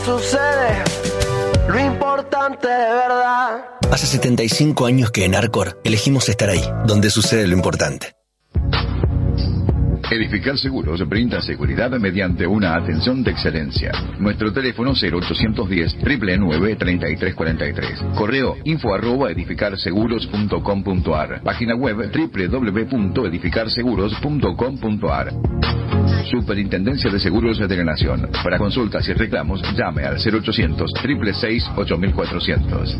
sucede, lo importante de verdad. Hace 75 años que en Arcor elegimos estar ahí, donde sucede lo importante. Edificar Seguros brinda seguridad mediante una atención de excelencia. Nuestro teléfono 0810-999-3343. Correo info@edificarseguros.com.ar. Página web www.edificarseguros.com.ar. Superintendencia de Seguros de la Nación. Para consultas y reclamos, llame al 0800-666-8400.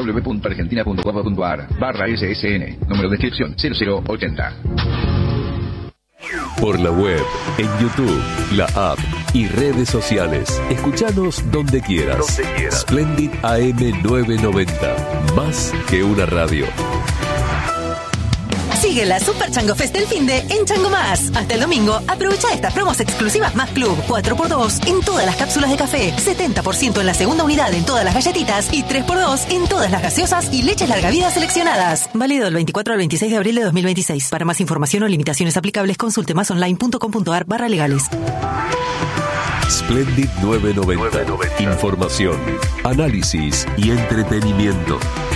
www.argentina.gov.ar/SSN. Número de inscripción 0080. Por la web, en YouTube, la app y redes sociales. Escuchanos donde quieras. Splendid AM 990. Más que una radio. Sigue la Super Chango Fest del finde en Chango Más. Hasta el domingo, aprovecha estas promos exclusivas Más Club. 4x2 en todas las cápsulas de café, 70% en la segunda unidad en todas las galletitas y 3x2 en todas las gaseosas y leches larga vida seleccionadas. Válido del 24 al 26 de abril de 2026. Para más información o limitaciones aplicables, consulte masonline.com.ar/legales. Splendid 990. Información, análisis y entretenimiento.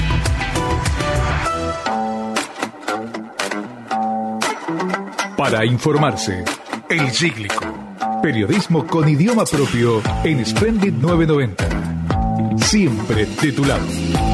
Para informarse, El Cíclico. Periodismo con idioma propio en Splendid 990. Siempre titulado.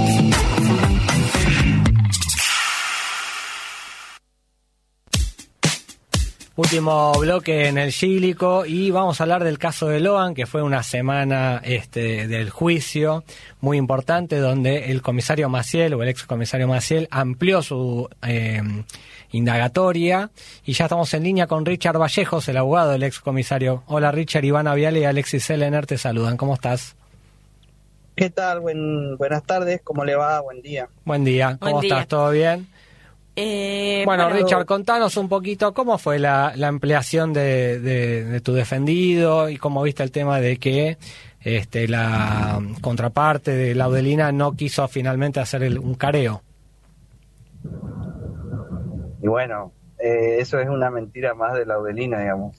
Último bloque en El Cíclico y vamos a hablar del caso de Loan, que fue una semana del juicio muy importante donde el comisario Maciel o el ex comisario Maciel amplió su indagatoria y ya estamos en línea con Richard Vallejos, el abogado del ex comisario. Hola Richard, Ivana Viale y Alexis Selener te saludan, ¿cómo estás? ¿Qué tal? Buenas tardes, ¿cómo le va? Buen día. Buen día, ¿cómo estás? ¿Todo bien? Bueno, Richard, contanos un poquito cómo fue la ampliación de tu defendido y cómo viste el tema de que la contraparte de Laudelina no quiso finalmente hacer un careo. Y bueno, eso es una mentira más de Laudelina, digamos.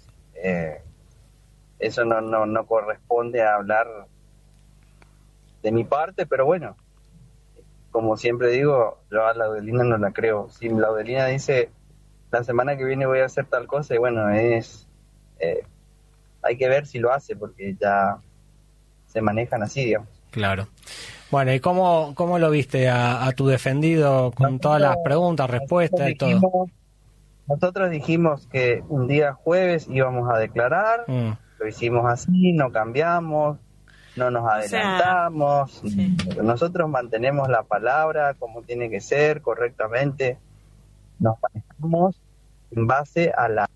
Eso no corresponde a hablar de mi parte, pero bueno, como siempre digo, yo a Laudelina no la creo. Si Laudelina dice, la semana que viene voy a hacer tal cosa, y bueno, hay que ver si lo hace, porque ya se manejan así, digamos. Claro. Bueno, ¿y cómo lo viste a tu defendido con todas las preguntas, respuestas y todo? Nosotros dijimos que un día jueves íbamos a declarar, lo hicimos así, no cambiamos, no nos adelantamos, sí. Nosotros mantenemos la palabra como tiene que ser, correctamente, nos manejamos en base a la...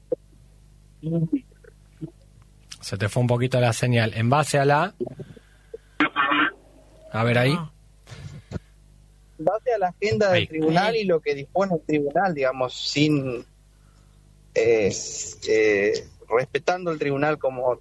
Se te fue un poquito la señal, en base a la... A ver ahí. En base a la agenda del tribunal y lo que dispone el tribunal, digamos, sin... respetando el tribunal como...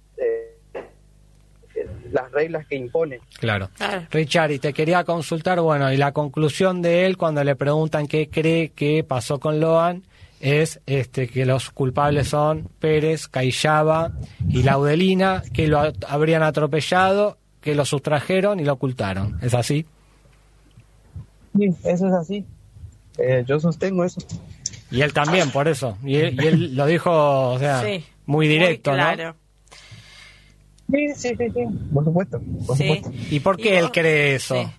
las reglas que impone. Claro. Richard, y te quería consultar, bueno, y la conclusión de él cuando le preguntan qué cree que pasó con Loan es que los culpables son Pérez, Cayaba y Laudelina, que lo habrían atropellado, que lo sustrajeron y lo ocultaron. ¿Es así? Sí, eso es así. Yo sostengo eso. Y él también, por eso. Y él lo dijo, o sea, sí, muy directo, muy claro, ¿no? Sí, por supuesto. ¿Y por qué él cree eso? Sí.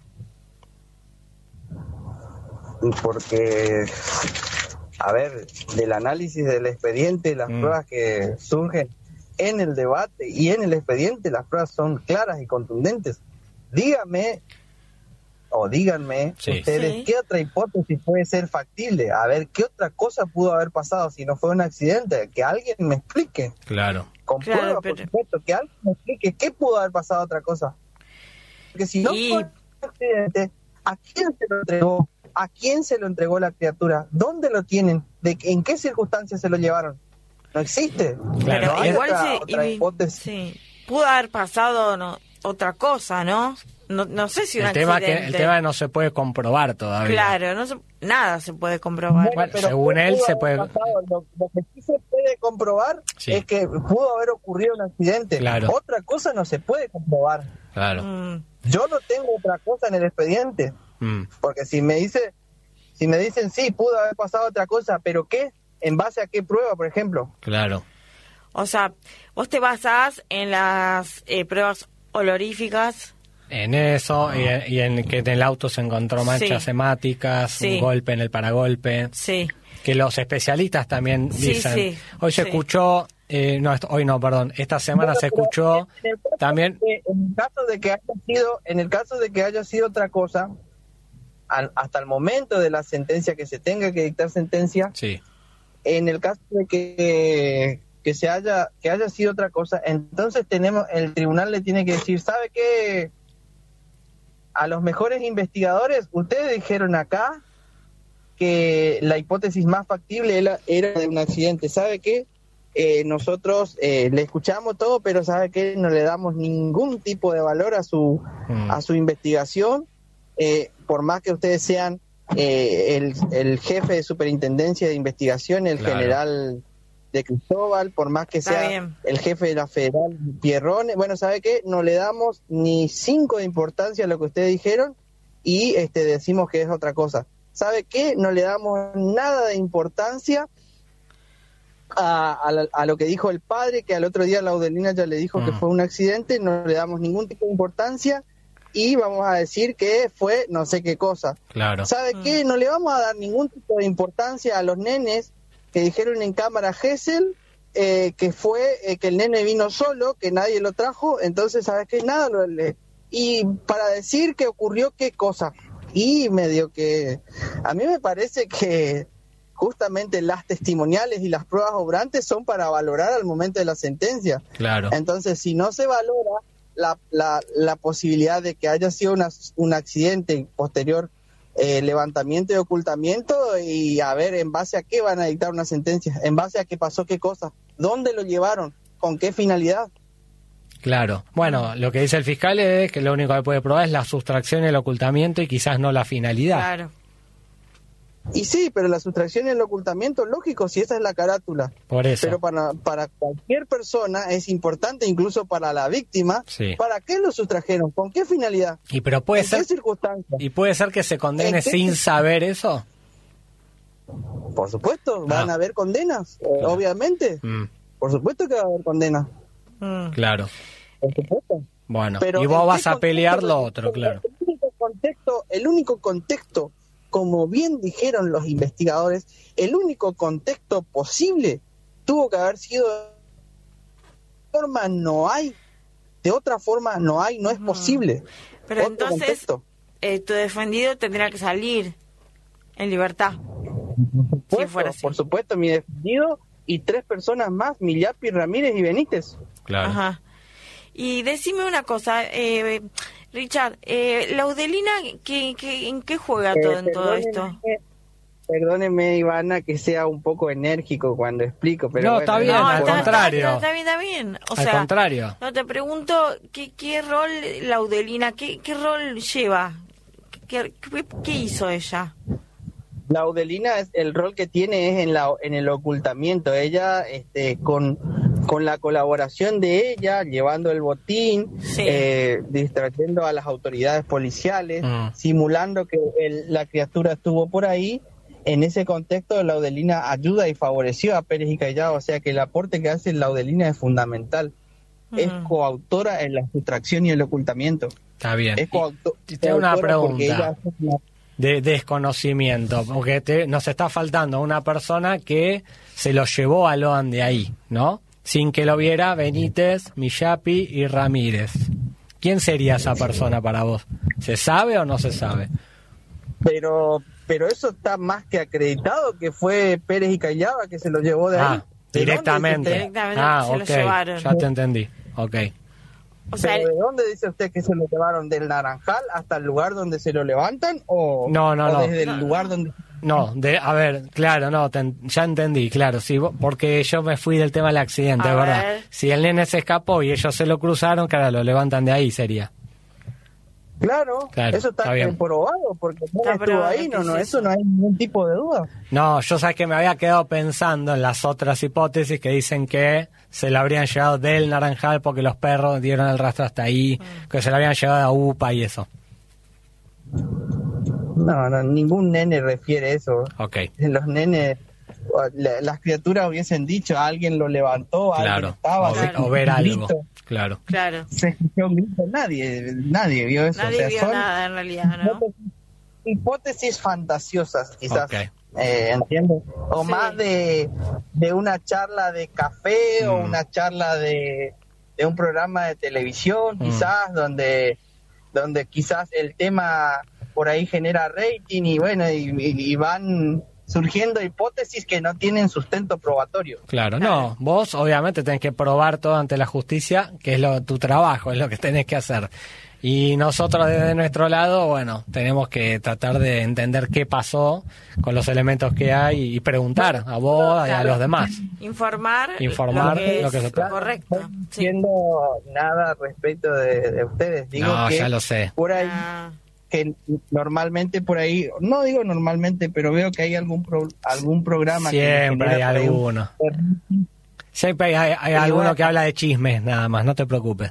Porque, a ver, del análisis del expediente, las pruebas que surgen en el debate y en el expediente, las pruebas son claras y contundentes. Díganme ustedes, ¿qué otra hipótesis puede ser factible? A ver, ¿qué otra cosa pudo haber pasado si no fue un accidente? Que alguien me explique. Claro. Con pruebas, por supuesto, que alguien me explique qué pudo haber pasado otra cosa. Porque si no fue un accidente, ¿a quién se lo entregó? ¿A quién se lo entregó la criatura? ¿Dónde lo tienen? ¿En qué circunstancias se lo llevaron? No existe. Claro, no hay igual otra hipótesis. Sí. Pudo haber pasado otra cosa, ¿no? No sé si un el tema accidente. el tema no se puede comprobar todavía. Claro, nada se puede comprobar. Bueno, según él se puede. Lo que sí se puede comprobar es que pudo haber ocurrido un accidente. Claro. Otra cosa no se puede comprobar. Claro. Yo no tengo otra cosa en el expediente. Porque si me dicen sí, pudo haber pasado otra cosa, pero ¿qué? ¿En base a qué prueba, por ejemplo? Claro. O sea, vos te basás en las pruebas oloríficas. En eso, y en que en el auto se encontró manchas hemáticas, un golpe en el paragolpe. Sí. Que los especialistas también dicen. Hoy se escuchó, hoy no, perdón, esta semana se escuchó también. En el caso de que haya sido otra cosa, hasta el momento de la sentencia, que se tenga que dictar sentencia, en el caso de que haya sido otra cosa, entonces el tribunal le tiene que decir, ¿sabe qué? A los mejores investigadores, ustedes dijeron acá que la hipótesis más factible era de un accidente. ¿Sabe qué? Nosotros le escuchamos todo, pero ¿sabe qué? No le damos ningún tipo de valor a su investigación, por más que ustedes sean el jefe de superintendencia de investigación, el general de Cristóbal, por más que sea el jefe de la federal Pierrone, bueno, ¿sabe qué? No le damos ni 5 de importancia a lo que ustedes dijeron y decimos que es otra cosa. ¿Sabe qué? No le damos nada de importancia a lo que dijo el padre, que al otro día Laudelina ya le dijo que fue un accidente, no le damos ningún tipo de importancia y vamos a decir que fue no sé qué cosa. Claro. ¿Sabe qué? No le vamos a dar ningún tipo de importancia a los nenes que dijeron en cámara Gesell que fue que el nene vino solo, que nadie lo trajo, entonces, ¿sabes qué? Nada y para decir que ocurrió qué cosa. Y medio que a mí me parece que justamente las testimoniales y las pruebas obrantes son para valorar al momento de la sentencia. Claro. Entonces, si no se valora la posibilidad de que haya sido un accidente posterior, levantamiento y ocultamiento, y a ver en base a qué van a dictar una sentencia, en base a qué pasó qué cosa, dónde lo llevaron, con qué finalidad. Claro. Bueno, lo que dice el fiscal es que lo único que puede probar es la sustracción y el ocultamiento y quizás no la finalidad. Claro. Y sí, pero la sustracción y el ocultamiento, lógico, si esa es la carátula. Por eso. Pero para cualquier persona es importante, incluso para la víctima, ¿para qué lo sustrajeron? ¿Con qué finalidad? Y pero puede ¿En ser, qué circunstancias? ¿Y puede ser que se condene sin saber eso? Por supuesto, van a haber condenas, obviamente. Por supuesto que va a haber condenas. Claro. Por supuesto. Bueno, pero y vos vas a pelear lo otro, claro. El único contexto, como bien dijeron los investigadores, el único contexto posible tuvo que haber sido de forma no hay, de otra forma no hay, no es posible. Pero otro entonces tu defendido tendrá que salir en libertad. Por supuesto, mi defendido y 3 personas más, Millapi, Ramírez y Benítez. Claro. Ajá. Y decime una cosa, Richard, Laudelina, ¿en qué juega todo esto? Perdóneme, Ivana, que sea un poco enérgico cuando explico, pero no, bueno, está bien, al contrario. Está bien. O al sea, contrario. No, te pregunto, ¿qué rol Laudelina, qué rol lleva? ¿Qué hizo ella? Laudelina, el rol que tiene es en el ocultamiento. Ella, con la colaboración de ella, llevando el botín, distrayendo a las autoridades policiales, simulando que la criatura estuvo por ahí. En ese contexto, Laudelina ayuda y favoreció a Pérez y Callao, o sea que el aporte que hace Laudelina es fundamental. Es coautora en la sustracción y el ocultamiento. Está bien. Es tengo una pregunta de desconocimiento, porque nos está faltando una persona que se lo llevó a Loan de ahí, ¿no? Sin que lo viera Benítez, Millapi y Ramírez. ¿Quién sería esa persona para vos? ¿Se sabe o no se sabe? Pero eso está más que acreditado, que fue Pérez y Callaba que se lo llevó de ahí. Directamente. Se lo llevaron. Ya te entendí. Ok. O sea, ¿de dónde dice usted que se lo llevaron? ¿Del Naranjal hasta el lugar donde se lo levantan? ¿O no. desde el lugar donde... No, a ver, claro, no, ya entendí, claro, sí, porque yo me fui del tema del accidente, ¿verdad? ver. Si el nene se escapó y ellos se lo cruzaron, claro, lo levantan de ahí, sería. Claro, eso está bien. probado, porque no Está estuvo probado, ahí, ¿qué es eso no hay ningún tipo de duda. No, yo sabes que me había quedado pensando en las otras hipótesis que dicen que se lo habrían llevado del Naranjal porque los perros dieron el rastro hasta ahí, que se lo habían llevado a UPA y eso. No, ningún nene refiere eso. Ok. Los nenes, las criaturas hubiesen dicho, alguien lo levantó, alguien estaba, o ver algo. Claro. Se escuchó un grito, nadie vio eso. Nadie vio nada en realidad, ¿no? Hipótesis fantasiosas, quizás. Okay. ¿Entiendes? O más de una charla de café o una charla de un programa de televisión, quizás, donde quizás el tema por ahí genera rating y bueno, y van surgiendo hipótesis que no tienen sustento probatorio. Claro, no, vos obviamente tenés que probar todo ante la justicia, que es tu trabajo, es lo que tenés que hacer. Y nosotros desde nuestro lado, bueno, tenemos que tratar de entender qué pasó con los elementos que hay y preguntar a vos y a los demás. Informar lo que se puede. Correcto. No entiendo nada respecto de ustedes. Digo no, que ya lo sé. Por ahí, que normalmente por ahí, no digo normalmente, pero veo que hay algún programa. Siempre hay alguno. Siempre hay alguno que habla de chismes, nada más, no te preocupes.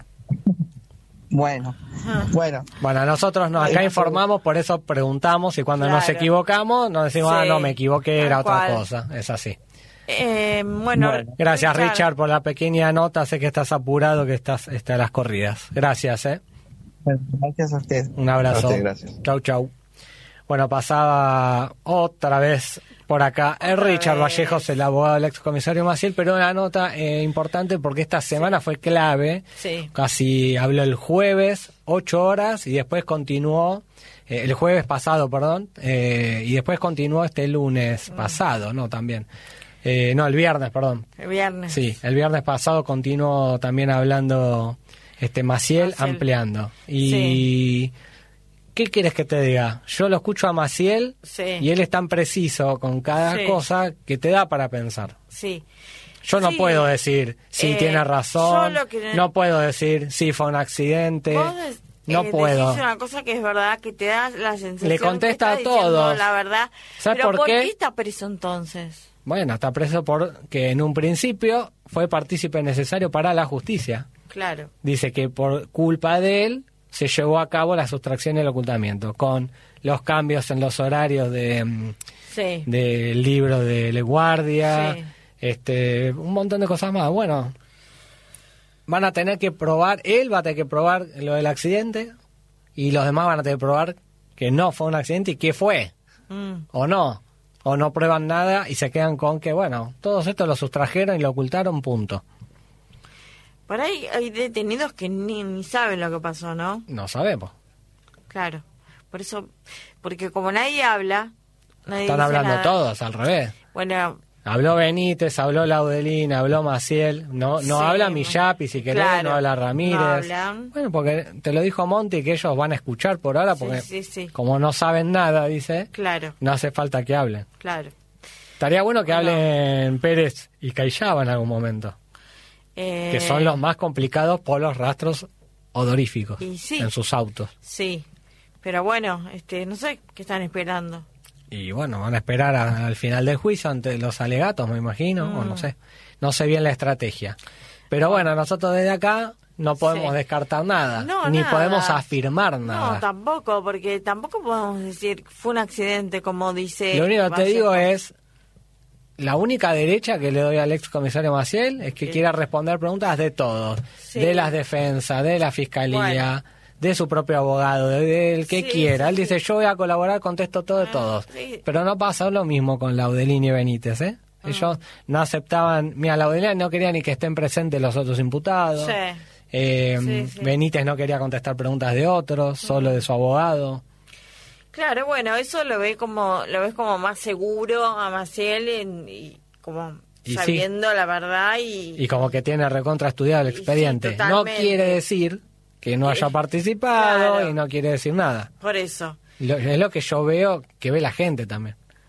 Bueno, nosotros acá informamos, por eso preguntamos y cuando nos equivocamos nos decimos, no, me equivoqué, era otra cosa, es así. Bueno, gracias Richard por la pequeña nota, sé que estás apurado, que estás a las corridas. Gracias, Gracias a usted. Un abrazo. A usted, gracias. Chau. Bueno, pasaba otra vez por acá Richard Vallejos, el abogado del excomisario Maciel, pero una nota importante porque esta semana fue clave. Sí. Casi habló el jueves, 8 horas, y después continuó, el jueves pasado, perdón, y después continuó este lunes pasado, ¿no? También. No, el viernes, perdón. El viernes. Sí, el viernes pasado continuó también hablando Maciel, ampliando. Y ¿qué quieres que te diga? Yo lo escucho a Maciel y él es tan preciso con cada cosa que te da para pensar. Sí. Yo no puedo decir si tiene razón, no puedo decir si fue un accidente. No puedo. Es una cosa que es verdad, que te da la sensación. Le contesta que a todos. La verdad. ¿Sabes pero por qué? Está preso entonces? Bueno, está preso porque en un principio fue partícipe necesario para la justicia. Claro. Dice que por culpa de él se llevó a cabo la sustracción y el ocultamiento, con los cambios en los horarios del libro de Le Guardia, un montón de cosas más. Bueno, van a tener que probar, él va a tener que probar lo del accidente y los demás van a tener que probar que no fue un accidente y que fue, o no prueban nada y se quedan con que, bueno, todos estos lo sustrajeron y lo ocultaron, punto. Por ahí hay detenidos que ni saben lo que pasó, ¿no? No sabemos. Claro. Por eso, porque como nadie habla, nadie están dice hablando nada. Todos, al revés. Bueno. Habló Benítez, habló Laudelina, habló Maciel, no habla Millapi, si querés, no habla Ramírez. No hablan. Bueno, porque te lo dijo Monti que ellos van a escuchar por ahora, porque como no saben nada, dice, no hace falta que hablen. Claro. Estaría bueno que hablen Pérez y Cayaba en algún momento. Que son los más complicados por los rastros odoríficos en sus autos. Sí, pero bueno, no sé qué están esperando. Y bueno, van a esperar al final del juicio ante los alegatos, me imagino, o no sé bien la estrategia. Pero bueno, nosotros desde acá no podemos descartar nada, ni podemos afirmar nada. No, tampoco, porque tampoco podemos decir fue un accidente, como dice. Lo único que te digo es, la única derecha que le doy al excomisario Maciel es que quiera responder preguntas de todos, de las defensas, de la fiscalía, de su propio abogado, del que quiera. Él dice, yo voy a colaborar, contesto todo de todos. Pero no pasa lo mismo con Laudelina y Benítez, Ellos no aceptaban, mira, Laudelina no quería ni que estén presentes los otros imputados. Benítez no quería contestar preguntas de otros, solo de su abogado. Claro, bueno, eso lo ves como más seguro a Maciel y como sabiendo la verdad y como que tiene recontra estudiado el expediente. No quiere decir que no haya participado y no quiere decir nada. Por eso. Es lo que yo veo, que ve la gente también.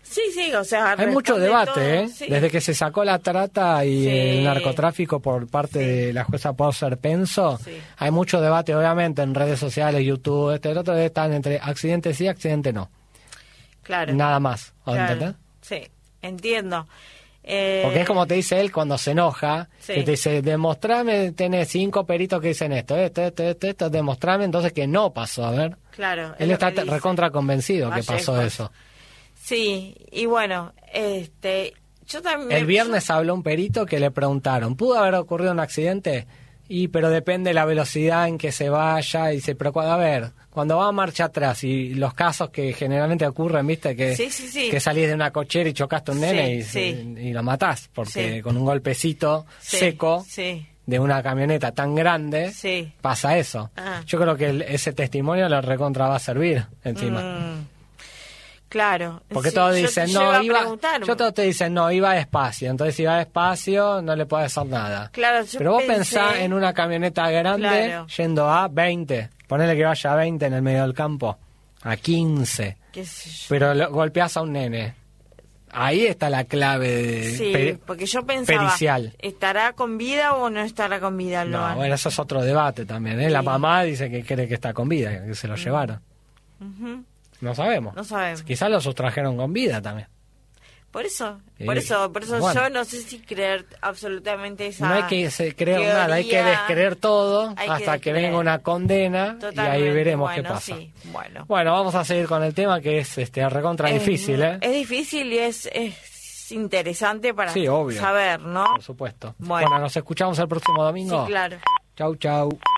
Sí, o sea, hay mucho debate, todo, sí. Desde que se sacó la trata y Sí. el narcotráfico por parte de la jueza Pauser Penso, Sí. hay mucho debate, obviamente, en redes sociales, YouTube, el otro están entre accidente sí, accidente no. Claro. Nada más, Claro. ¿entendés? Sí, entiendo. Porque es como te dice él cuando se enoja, Sí. que te dice, demostrame, tenés 5 peritos que dicen esto, demostrame entonces que no pasó, a ver. Claro. es Él lo está que dice. recontra convencido que Vallejos. pasó eso. Sí, y bueno, yo también... El viernes habló un perito que le preguntaron, ¿pudo haber ocurrido un accidente? Pero depende de la velocidad en que se vaya. Y dice, pero cuando va a marcha atrás y los casos que generalmente ocurren, viste, que, Sí. que salís de una cochera y chocaste a un nene y lo matás, porque Sí. con un golpecito Sí, seco sí. de una camioneta tan grande, Sí. pasa eso. Ah. Yo creo que ese testimonio le recontra va a servir encima. Claro. Porque Sí, todos yo dicen, te no, llego a iba. preguntar. Yo todos te dicen, no, iba despacio. Entonces, si va despacio, no le puede hacer nada. Claro, yo Pero vos pensé- pensás en una camioneta grande Claro. yendo a 20. Ponele que vaya a 20 en el medio del campo. A 15. Qué sé yo. Pero golpeás a un nene. Ahí está la clave de Sí, porque yo pensaba, pericial. ¿estará con vida o no estará con vida? No, Loan? bueno, eso es otro debate también. La Sí. mamá dice que cree que está con vida, que se lo llevaron. Ujú. No sabemos. No sabemos. Quizás lo sustrajeron con vida también. Por eso Bueno. yo no sé si creer absolutamente esa No hay que creer teoría. nada, hay que descreer todo Hay que hasta que descreer. venga una condena y Totalmente, ahí veremos qué bueno, pasa. sí, bueno. Bueno, vamos a seguir con el tema que es recontra difícil, ¿eh? Es difícil y es interesante para Sí, obvio. saber, ¿no? Por supuesto. Bueno. Bueno, nos escuchamos el próximo domingo. Sí, claro. Chau, chau.